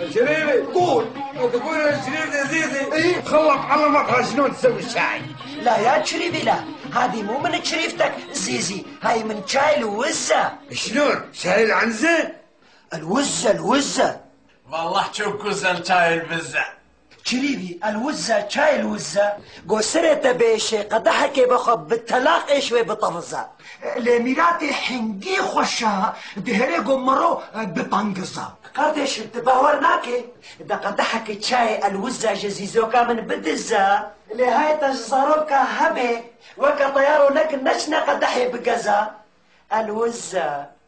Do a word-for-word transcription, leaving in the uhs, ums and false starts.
شريفي قول. تقول يا شريف يا زيزي ايه؟ خلط علمك شلون تسوي الشاي. لا يا شريفي لا، هذه مو من شريفتك زيزي، هاي من شاي الوزة. شلون؟ شاي العنزة؟ الوزة الوزة والله تشوف كوزن شاي البزة. شريفي الوزة شاي الوزة قوسرة بيشي قدحك بخب بالتلاق شوي بطفزة لميراتي حنجي خوشها دهري قمرو ببانقزة قردش بتباورناكي دا قدحك شاي الوزة جزيزوكا من بدزة لهاي تجزروكا هبي وكا طيارو لك نشنا قدحي بقزة الوزة